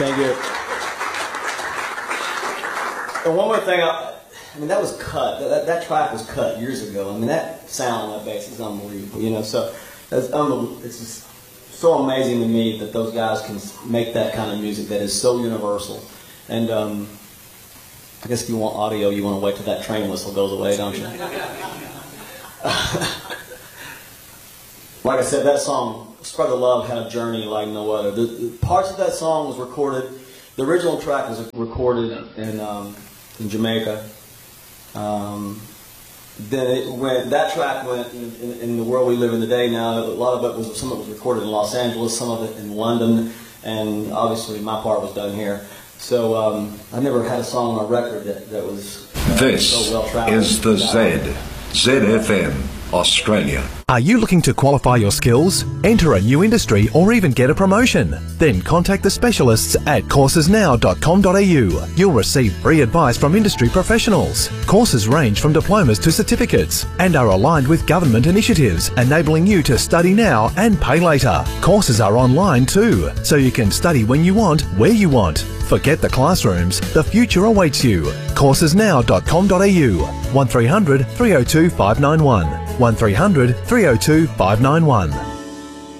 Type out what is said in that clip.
Thank you. And one more thing, I mean, that was cut. That track was cut years ago. I mean, that sound on that bass is unbelievable. You know, so that's unbelievable. It's just so amazing to me that those guys can make that kind of music that is so universal. And I guess if you want audio, you want to wait till that train whistle goes away, don't you? Like I said, that song, Spread the Love, had a journey like no other. The parts of that song was recorded, the original track was recorded in Jamaica. Then that track went in the world we live in today now. A lot of it was, some of it was recorded in Los Angeles, some of it in London, and obviously my part was done here. So I never had a song on a record that was so well traveled. This is the ZFM Australia. Are you looking to qualify your skills, enter a new industry, or even get a promotion? Then contact the specialists at coursesnow.com.au. You'll receive free advice from industry professionals. Courses range from diplomas to certificates and are aligned with government initiatives, enabling you to study now and pay later. Courses are online too, so you can study when you want, where you want. Forget the classrooms, the future awaits you. coursesnow.com.au 1300 302 591 1300 302 591.